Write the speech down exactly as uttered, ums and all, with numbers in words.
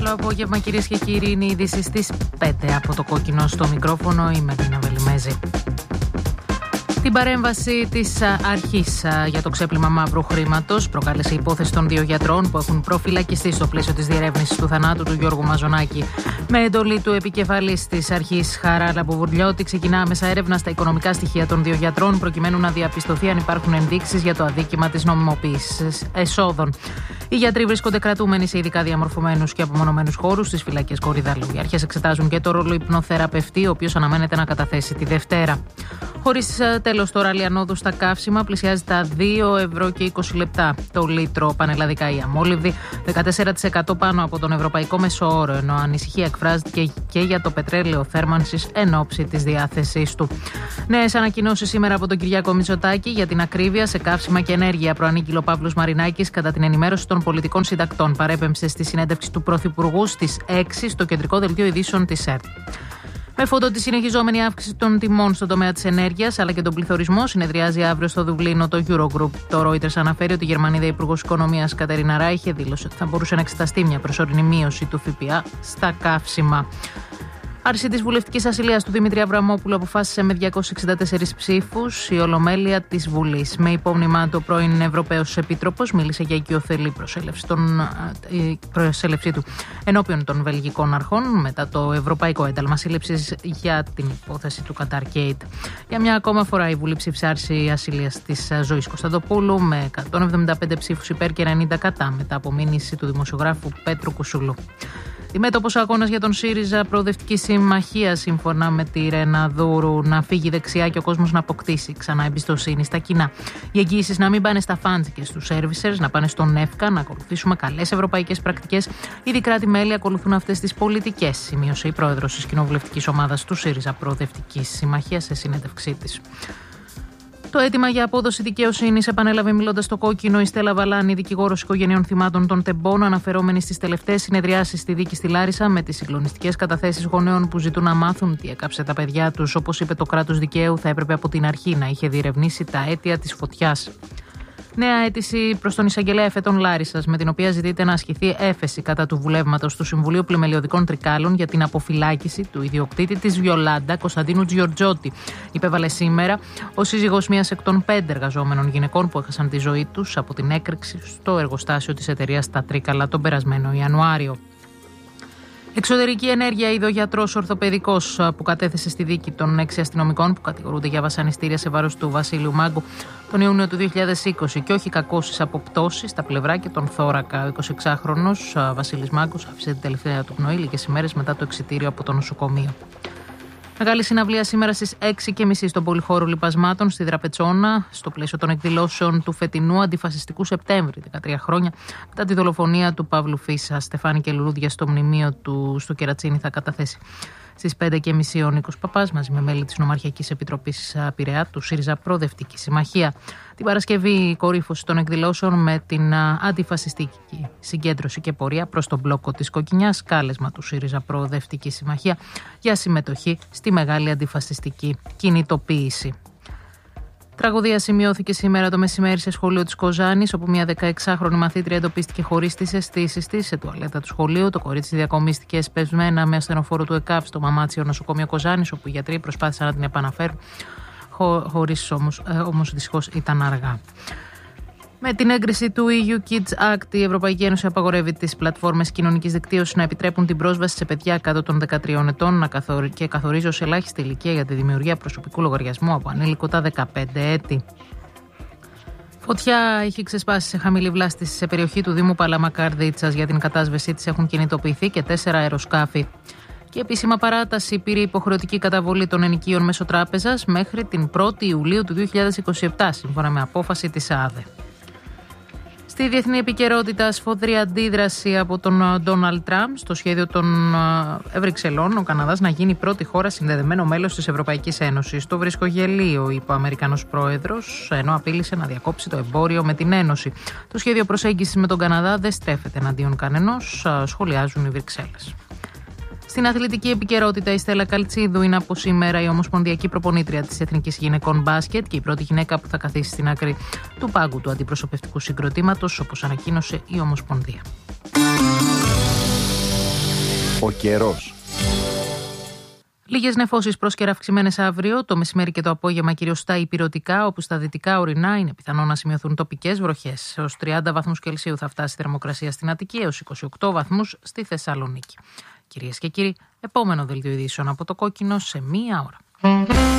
Καλό απόγευμα, κυρίες και κύριοι. Είναι η είδηση στις πέντε από το κόκκινο στο μικρόφωνο. Είμαι Δίνα Βελιμέζη. Την παρέμβαση της αρχής για το ξέπλυμα μαύρου χρήματος προκάλεσε η υπόθεση των δύο γιατρών που έχουν προφυλακιστεί στο πλαίσιο της διερεύνησης του θανάτου του Γιώργου Μαζονάκη. Με εντολή του επικεφαλής της αρχής Χαράλαμπου Λαμποβουρλιώτη, ξεκινά άμεσα έρευνα στα οικονομικά στοιχεία των δύο γιατρών, προκειμένου να διαπιστωθεί αν υπάρχουν ενδείξεις για το αδίκημα της νομιμοποίησης εσόδων. Οι γιατροί βρίσκονται κρατούμενοι σε ειδικά διαμορφωμένους και απομονωμένους χώρους στις φυλακές Κορυδαλού. Οι αρχές εξετάζουν και το ρόλο υπνοθεραπευτή, ο οποίος αναμένεται να καταθέσει τη Δευτέρα. Χωρίς τέλος, το ράλι ανόδου στα καύσιμα πλησιάζει τα δύο ευρώ και είκοσι λεπτά το λίτρο πανελλαδικά η αμόλυβδη, δεκατέσσερα τοις εκατό πάνω από τον ευρωπαϊκό μεσόωρο, ενώ ανησυχία εκφράζεται και για το πετρέλαιο θέρμανσης εν ώψη της διάθεσής του. Νέες ανακοινώσεις σήμερα από τον Κυριάκο Μητσοτάκη για την ακρίβεια σε καύσιμα και ενέργεια. Προανήγγειλε ο Παύλος Μαρινάκης κατά την ενημέρωση των πολιτικών συντακτών. Παρέπεμψε στη συνέντευξη του Πρωθυπουργού στις έξι στο κεντρικό δελτίο ειδήσεων της ΕΡΤ. Με φόντο τη συνεχιζόμενη αύξηση των τιμών στον τομέα της ενέργειας αλλά και τον πληθωρισμό, συνεδριάζει αύριο στο Δουβλίνο το Eurogroup. Το Reuters αναφέρει ότι η Γερμανίδα Υπουργός Οικονομίας Κατερίνα Ράιχε δήλωσε ότι θα μπορούσε να εξεταστεί μια προσωρινή μείωση του ΦΠΑ στα καύσιμα. Άρση της βουλευτικής ασυλίας του Δημήτρη Αβραμόπουλου αποφάσισε με διακόσιους εξήντα τέσσερις ψήφους η Ολομέλεια της Βουλής. Με υπόμνημα το πρώην Ευρωπαίος Επίτροπος μίλησε για οικειοθελή προσέλευση, των, προσέλευσή του ενώπιον των βελγικών αρχών μετά το Ευρωπαϊκό Ένταλμα Σύλληψης για την υπόθεση του Qatargate. Για μια ακόμα φορά η Βουλή ψήφισε άρση ασυλίας της Ζωής Κωνσταντοπούλου με εκατόν εβδομήντα πέντε ψήφους υπέρ και ενενήντα κατά μετά από μήνυση του δημοσιογράφου Πέτρου Κουσούλου. Μέτωπος αγώνας για τον ΣΥΡΙΖΑ Προοδευτική Συμμαχία, σύμφωνα με τη Ρένα Δούρου, να φύγει δεξιά και ο κόσμος να αποκτήσει ξανά εμπιστοσύνη στα κοινά. Οι εγγύησεις να μην πάνε στα φαντς και στους σέρβισερς, να πάνε στον ΕΦΚΑ, να ακολουθήσουμε καλές ευρωπαϊκές πρακτικές. Ήδη κράτη-μέλη ακολουθούν αυτές τις πολιτικές, σημείωσε η πρόεδρος της κοινοβουλευτικής ομάδας του ΣΥΡΙΖΑ Προοδευτική Συμμαχία σε συνέντευξή της. Το αίτημα για απόδοση δικαιοσύνης επανέλαβε μιλώντας στο κόκκινο η Στέλλα Βαλάνη, δικηγόρος οικογενειών θυμάτων των τεμπών, αναφερόμενη στις τελευταίες συνεδριάσεις στη δίκη στη Λάρισα με τις συγκλονιστικές καταθέσεις γονέων που ζητούν να μάθουν τι έκαψε τα παιδιά τους. Όπως είπε, το κράτος δικαίου θα έπρεπε από την αρχή να είχε διερευνήσει τα αίτια της φωτιάς. Νέα αίτηση προς τον εισαγγελέα εφετών Λάρισσας, με την οποία ζητείται να ασκηθεί έφεση κατά του βουλεύματος του Συμβουλίου Πλημελιωδικών Τρικάλων για την αποφυλάκηση του ιδιοκτήτη της Βιολάντα, Κωνσταντίνου Τζιορτζότη. Υπέβαλε σήμερα ο σύζυγος μιας εκ των πέντε εργαζόμενων γυναικών που έχασαν τη ζωή τους από την έκρηξη στο εργοστάσιο της εταιρείας στα Τρίκαλα τον περασμένο Ιανουάριο. Εξωτερική ενέργεια είδε ο γιατρός ορθοπαιδικός που κατέθεσε στη δίκη των έξι αστυνομικών που κατηγορούνται για βασανιστήρια σε βάρος του Βασίλειου Μάγκου τον Ιούνιο του δύο χιλιάδες είκοσι και όχι κακώσεις από πτώσεις στα πλευρά και τον θώρακα. Ο εικοσιεξάχρονος Βασίλης Μάγκος άφησε την τελευταία του πνοή λίγες ημέρες μετά το εξιτήριο από το νοσοκομείο. Μεγάλη συναυλία σήμερα στις έξι και μισή στον Πολυχώρο Λιπασμάτων στη Δραπετσόνα, στο πλαίσιο των εκδηλώσεων του φετινού αντιφασιστικού Σεπτέμβρη, δεκατρία χρόνια μετά τη δολοφονία του Παύλου Φίσα. Στεφάνη και λουλούδια στο μνημείο του στο Κερατσίνι θα καταθέσει. Στις πέντε και μισή ο Νίκος Παπάς μαζί με μέλη της Νομαρχιακής Επιτροπής Πειραιά του ΣΥΡΙΖΑ Προοδευτική Συμμαχία. Την Παρασκευή η κορύφωση των εκδηλώσεων με την αντιφασιστική συγκέντρωση και πορεία προς τον μπλόκο της Κοκκινιάς, κάλεσμα του ΣΥΡΙΖΑ Προοδευτική Συμμαχία για συμμετοχή στη μεγάλη αντιφασιστική κινητοποίηση. Τραγωδία σημειώθηκε σήμερα το μεσημέρι σε σχολείο της Κοζάνης, όπου μια δεκαεξάχρονη μαθήτρια εντοπίστηκε χωρίς τις αισθήσεις της σε τουαλέτα του σχολείου. Το κορίτσι διακομίστηκε εσπεσμένα με ασθενοφόρο του ΕΚΑΒ στο Μαμάτσιο νοσοκομείο Κοζάνης, όπου οι γιατροί προσπάθησαν να την επαναφέρουν, χωρίς όμως, όμως δυστυχώς ήταν αργά. Με την έγκριση του ι γιου Kids Act, η Ευρωπαϊκή Ένωση απαγορεύει τις πλατφόρμες κοινωνικής δικτύωσης να επιτρέπουν την πρόσβαση σε παιδιά κάτω των δεκατριών ετών και καθορίζει ως ελάχιστη ηλικία για τη δημιουργία προσωπικού λογαριασμού από ανήλικο τα δεκαπέντε έτη. Φωτιά έχει ξεσπάσει σε χαμηλή βλάστηση σε περιοχή του Δήμου Παλαμακάρδιτσας. Για την κατάσβεσή της έχουν κινητοποιηθεί και τέσσερα αεροσκάφη. Και επίσημα παράταση πήρε υποχρεωτική καταβολή των ενοικίων μέσω τράπεζας μέχρι την πρώτη Ιουλίου του δύο χιλιάδες είκοσι επτά, σύμφωνα με απόφαση της ΑΔΕ. Στη διεθνή επικαιρότητα, σφοδρή αντίδραση από τον Ντόναλντ Τραμπ στο σχέδιο των Βρυξελών, ο Καναδάς να γίνει η πρώτη χώρα συνδεδεμένο μέλος της Ευρωπαϊκής Ένωσης. Το βρίσκω γελίο, είπε ο Αμερικανός πρόεδρος, ενώ απείλησε να διακόψει το εμπόριο με την Ένωση. Το σχέδιο προσέγγισης με τον Καναδά δεν στρέφεται εναντίον κανενός, σχολιάζουν οι Βρυξέλλες. Στην αθλητική επικαιρότητα, η Στέλλα Καλτσίδου είναι από σήμερα η ομοσπονδιακή προπονήτρια της Εθνικής Γυναικών Μπάσκετ και η πρώτη γυναίκα που θα καθίσει στην άκρη του πάγκου του αντιπροσωπευτικού συγκροτήματος, όπως ανακοίνωσε η Ομοσπονδία. Ο καιρός. Λίγες νεφώσεις πρόσκαιρα αυξημένες αύριο, το μεσημέρι και το απόγευμα κυρίως στα υπηρετικά, όπου στα δυτικά ορεινά είναι πιθανό να σημειωθούν τοπικές βροχές. Έως τριάντα βαθμούς Κελσίου θα φτάσει η θερμοκρασία στην Αττική, έως είκοσι οκτώ βαθμούς στη Θεσσαλονίκη. Κυρίες και κύριοι, επόμενο δελτίο ειδήσεων από το Κόκκινο σε μία ώρα.